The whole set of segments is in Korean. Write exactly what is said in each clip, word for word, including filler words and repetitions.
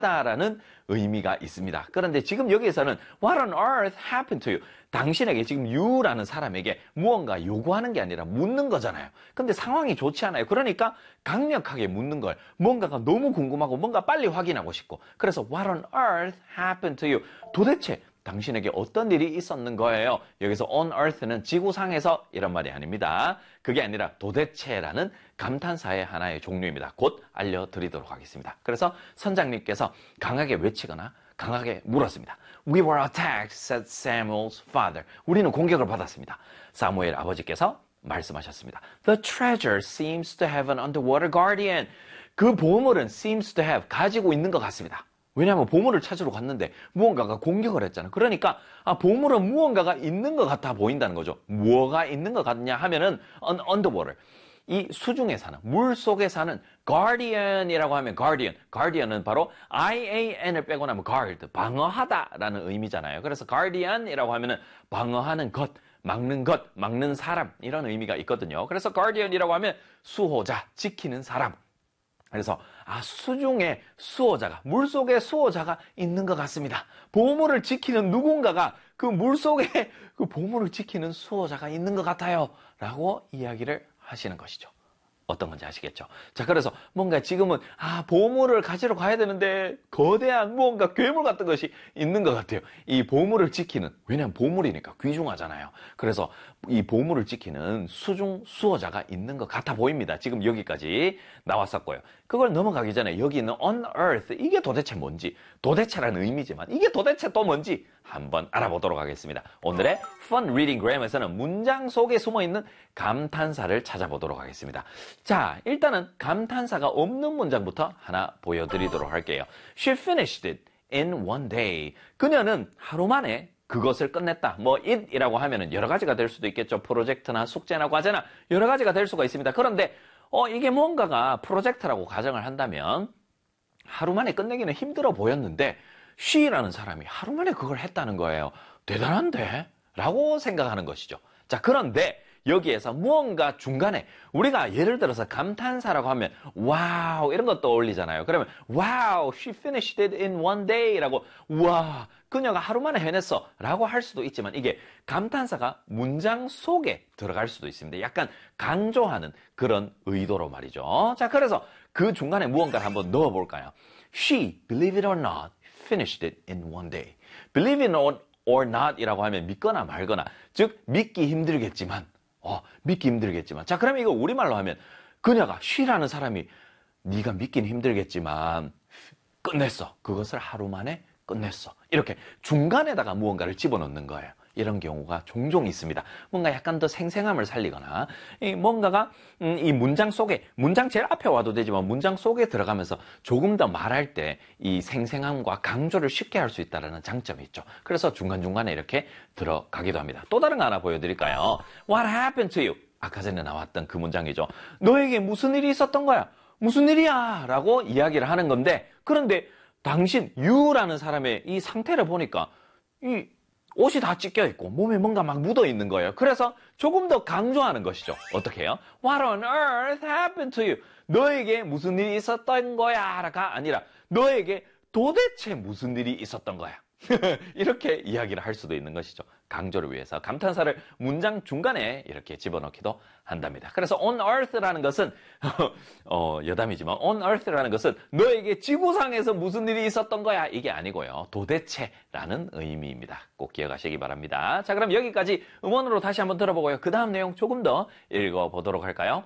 다라는 의미가 있습니다. 그런데 지금 여기에서는 What on earth happened to you? 당신에게 지금 you라는 사람에게 무언가 요구하는 게 아니라 묻는 거잖아요. 근데 상황이 좋지 않아요. 그러니까 강력하게 묻는 걸 뭔가가 너무 궁금하고 뭔가 빨리 확인하고 싶고 그래서 What on earth happened to you? 도대체 당신에게 어떤 일이 있었는 거예요? 여기서 on earth는 지구상에서 이런 말이 아닙니다. 그게 아니라 도대체라는 감탄사의 하나의 종류입니다. 곧 알려드리도록 하겠습니다. 그래서 선장님께서 강하게 외치거나 강하게 물었습니다. We were attacked, said Samuel's father. 우리는 공격을 받았습니다. 사무엘 아버지께서 말씀하셨습니다. The treasure seems to have an underwater guardian. 그 보물은 seems to have, 가지고 있는 것 같습니다. 왜냐하면 보물을 찾으러 갔는데 무언가가 공격을 했잖아요. 그러니까 아, 보물은 무언가가 있는 것 같아 보인다는 거죠. 뭐가 있는 것 같냐 하면은 an underwater. 이 수중에 사는, 물 속에 사는 guardian이라고 하면 guardian. guardian은 바로 ian을 빼고 나면 guard, 방어하다라는 의미잖아요. 그래서 guardian이라고 하면은 방어하는 것, 막는 것, 막는 사람 이런 의미가 있거든요. 그래서 guardian이라고 하면 수호자, 지키는 사람. 그래서 아 수중에 수호자가, 물속에 수호자가 있는 것 같습니다. 보물을 지키는 누군가가 그 물속에 그 보물을 지키는 수호자가 있는 것 같아요. 라고 이야기를 하시는 것이죠. 어떤 건지 아시겠죠? 자, 그래서 뭔가 지금은 아 보물을 가지러 가야 되는데 거대한 무언가 괴물 같은 것이 있는 것 같아요. 이 보물을 지키는, 왜냐하면 보물이니까 귀중하잖아요. 그래서 이 보물을 지키는 수중 수호자가 있는 것 같아 보입니다. 지금 여기까지 나왔었고요. 그걸 넘어가기 전에 여기 있는 on earth, 이게 도대체 뭔지, 도대체라는 의미지만 이게 도대체 또 뭔지 한번 알아보도록 하겠습니다. 오늘의 Fun Reading Grammar에서는 문장 속에 숨어있는 감탄사를 찾아보도록 하겠습니다. 자, 일단은 감탄사가 없는 문장부터 하나 보여드리도록 할게요. She finished it in one day. 그녀는 하루 만에 그것을 끝냈다. 뭐 it이라고 하면은 여러 가지가 될 수도 있겠죠. 프로젝트나 숙제나 과제나 여러 가지가 될 수가 있습니다. 그런데 어 이게 뭔가가 프로젝트라고 가정을 한다면 하루 만에 끝내기는 힘들어 보였는데 she라는 사람이 하루 만에 그걸 했다는 거예요. 대단한데? 라고 생각하는 것이죠. 자, 그런데 여기에서 무언가 중간에 우리가 예를 들어서 감탄사라고 하면 와우 이런 것 떠올리잖아요. 그러면 와우 she finished it in one day 라고 와 그녀가 하루 만에 해냈어 라고 할 수도 있지만 이게 감탄사가 문장 속에 들어갈 수도 있습니다. 약간 강조하는 그런 의도로 말이죠. 자, 그래서 그 중간에 무언가를 한번 넣어볼까요? She, believe it or not, finished it in one day. Believe it or not 이라고 하면 믿거나 말거나, 즉 믿기 힘들겠지만 어, 믿기 힘들겠지만. 자, 그러면 이거 우리말로 하면 그녀가 she라는 사람이 네가 믿긴 힘들겠지만 끝냈어. 그것을 하루 만에 끝냈어. 이렇게 중간에다가 무언가를 집어넣는 거예요. 이런 경우가 종종 있습니다. 뭔가 약간 더 생생함을 살리거나 이 뭔가가 음, 이 문장 속에, 문장 제일 앞에 와도 되지만 문장 속에 들어가면서 조금 더 말할 때 이 생생함과 강조를 쉽게 할 수 있다는 장점이 있죠. 그래서 중간중간에 이렇게 들어가기도 합니다. 또 다른 거 하나 보여드릴까요? What happened to you? 아까 전에 나왔던 그 문장이죠. 너에게 무슨 일이 있었던 거야? 무슨 일이야? 라고 이야기를 하는 건데, 그런데 당신, you라는 사람의 이 상태를 보니까 이 옷이 다 찢겨 있고 몸에 뭔가 막 묻어 있는 거예요. 그래서 조금 더 강조하는 것이죠. 어떻게 해요? What on earth happened to you? 너에게 무슨 일이 있었던 거야가 아니라 너에게 도대체 무슨 일이 있었던 거야. 이렇게 이야기를 할 수도 있는 것이죠. 강조를 위해서 감탄사를 문장 중간에 이렇게 집어넣기도 한답니다. 그래서 on earth라는 것은 어, 여담이지만 on earth라는 것은 너에게 지구상에서 무슨 일이 있었던 거야 이게 아니고요. 도대체라는 의미입니다. 꼭 기억하시기 바랍니다. 자, 그럼 여기까지 음원으로 다시 한번 들어보고요. 그 다음 내용 조금 더 읽어보도록 할까요?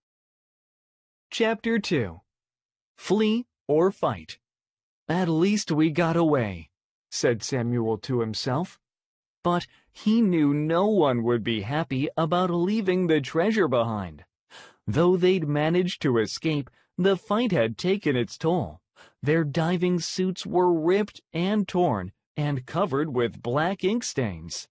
Chapter two. Flee or fight. At least we got away, said Samuel to himself. But he knew no one would be happy about leaving the treasure behind. Though they'd managed to escape, the fight had taken its toll. Their diving suits were ripped and torn and covered with black ink stains.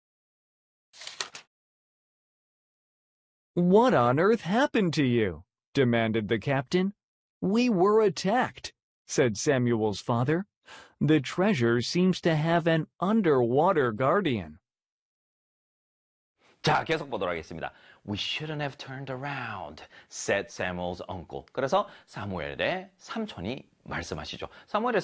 "What on earth happened to you?" demanded the captain. "We were attacked," said Samuel's father. "The treasure seems to have an underwater guardian." 자, 계속 보도록 하겠습니다. We shouldn't have turned around, said Samuel's uncle. 그래서 사무엘의 삼촌이 말씀하시죠. 사무엘의